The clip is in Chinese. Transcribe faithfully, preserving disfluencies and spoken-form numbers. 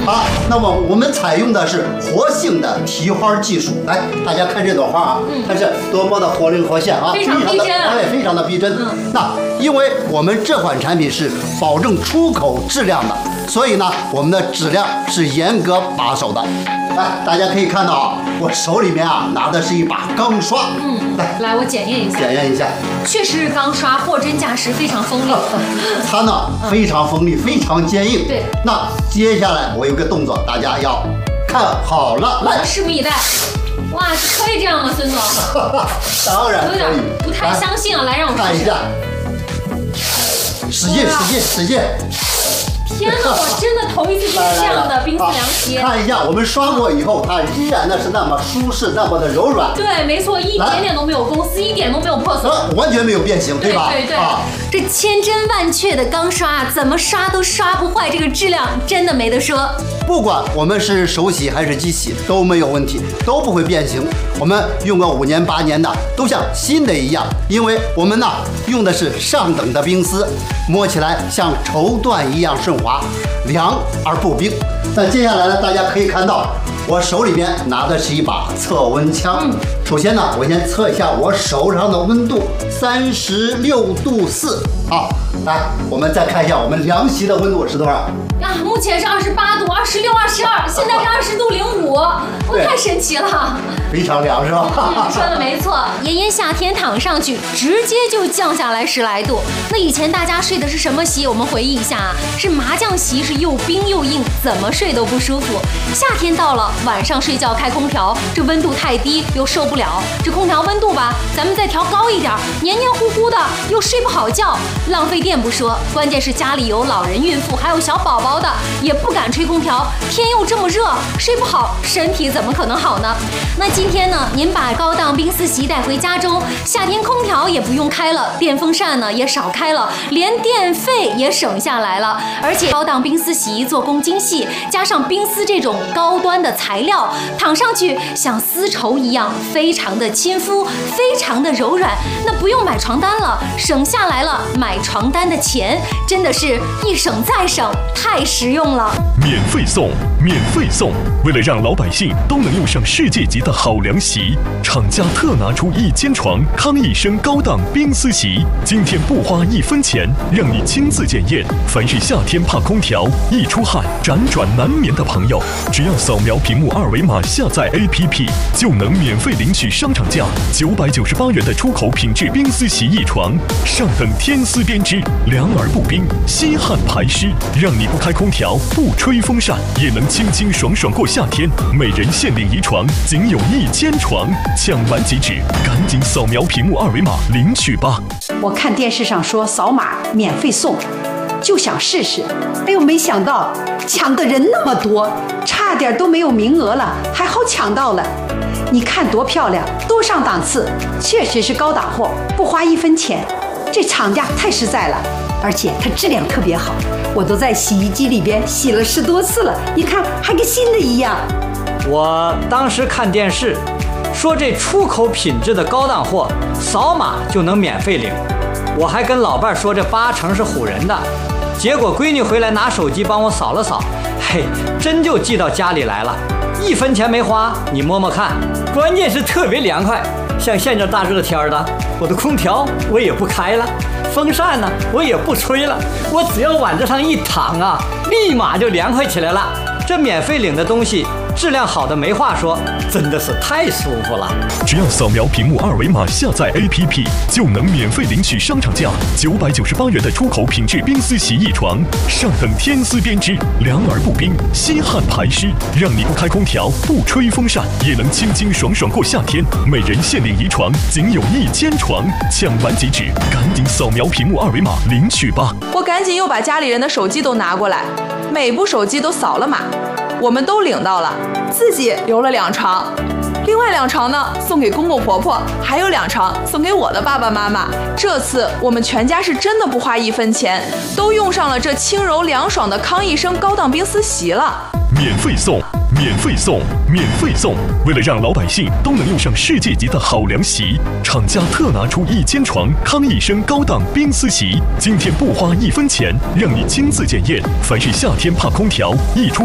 啊，那么我们采用的是活性的提花技术。来，大家看这朵花啊，嗯、它是多么的活灵活现啊， 非常逼真啊， 哎，非常的逼真。嗯、那因为我们这款产品是保证出口质量的，所以呢，我们的质量是严格把守的。来，大家可以看到啊，我手里面啊拿的是一把钢刷。 嗯，来，来，我检验一下。 检验一下。 确实是钢刷，货真价实，非常锋利。 它呢非常锋利，非常坚硬。 对。 那接下来我有个动作，大家要看好了，来， 拭目以待。哇，可以这样吗，孙总？ 当然可以。 有点不太相信啊，来让我看一下。使劲，使劲，使劲！ 天哪，我真的头一次见这样的冰丝凉席。 看一下，我们刷过以后，它依然的是那么舒适，那么的柔软。 对，没错，一点点都没有公司，一点都没有破损， 完全没有变形，对吧？ 对对对。 啊， 这千真万确的钢刷，怎么刷都刷不坏，这个质量真的没得说。 不管我们是手洗还是机洗都没有问题，都不会变形。我们用个五年八年的，都像新的一样，因为我们呢用的是上等的冰丝，摸起来像绸缎一样顺滑，凉而不冰。那接下来呢，大家可以看到我手里边拿的是一把测温枪。嗯、首先呢，我先测一下我手上的温度，三十六度四。好，来，我们再看一下我们凉席的温度是多少？ 啊，目前是二十八度、二十六、二十二，现在是二十度零五，我太神奇了， 非常凉是吧？ 嗯，说的没错，炎炎夏天躺上去，直接就降下来十来度。那以前大家睡的是什么席？我们回忆一下啊，是麻将席，是又冰又硬，怎么睡都不舒服。夏天到了，晚上睡觉开空调，这温度太低又受不了，这空调温度吧，咱们再调高一点，黏黏糊糊的又睡不好觉，浪费电不说，关键是家里有老人、孕妇还有小宝宝的，也不敢吹空调，天又这么热，睡不好，身体怎么可能好呢？那今天呢，您把高档冰丝席带回家中，夏天空调也不用开了，电风扇呢也少开了，连电费也省下来了。而且高档冰丝席做工精细，加上冰丝这种高端的材料，躺上去像丝绸一样，非常的亲肤，非常的柔软。那不用买床单了，省下来了买床单的钱，真的是一省再省，太实用了。 免费送，免费送！为了让老百姓都能用上世界级的好凉席，厂家特拿出一千床康益生高档冰丝席，今天不花一分钱，让你亲自检验。凡是夏天怕空调、易出汗、辗转难眠的朋友，只要扫描屏幕二维码下载 A P P， 就能免费领取商场价九百九十八元的出口品质冰丝席一床，上等天丝编织，凉而不冰，吸汗排湿，让你不开空调、不吹风扇也能清清爽爽过夏天。每人限领一床，仅有一千床，抢完即止，赶紧扫描屏幕二维码领取吧。 我看电视上说扫码免费送，就想试试。哎呦，没想到抢的人那么多，差点都没有名额了，还好抢到了。你看多漂亮，多上档次，确实是高档货，不花一分钱。这厂家太实在了，而且它质量特别好，我都在洗衣机里边洗了十多次了，你看还跟新的一样。 我当时看电视说这出口品质的高档货，扫码就能免费领。我还跟老伴说这八成是唬人的，结果闺女回来拿手机帮我扫了扫，嘿，真就寄到家里来了，一分钱没花，你摸摸看，关键是特别凉快。像现在大热天的，我的空调我也不开了，风扇呢我也不吹了，我只要往这上一躺啊，立马就凉快起来了。这免费领的东西质量好的没话说，真的是太舒服了。 只要扫描屏幕二维码下载 A P P， 就能免费领取商场价九百九十八元的出口品质冰丝席一床，上等天丝编织，凉而不冰，吸汗排湿，让你不开空调、不吹风扇也能清清爽爽过夏天。每人限领一床，仅有一千床，抢完即止，赶紧扫描屏幕二维码领取吧。 我赶紧又把家里人的手机都拿过来，每部手机都扫了码。我们都领到了，自己留了两床，另外两床呢送给公公婆婆，还有两床送给我的爸爸妈妈。这次我们全家是真的不花一分钱，都用上了这轻柔凉爽的康益生高档冰丝席了。 免费送，免费送，免费送！为了让老百姓都能用上世界级的好凉席，厂家特拿出一千床康益生高档冰丝席，今天不花一分钱，让你亲自检验。凡是夏天怕空调、易出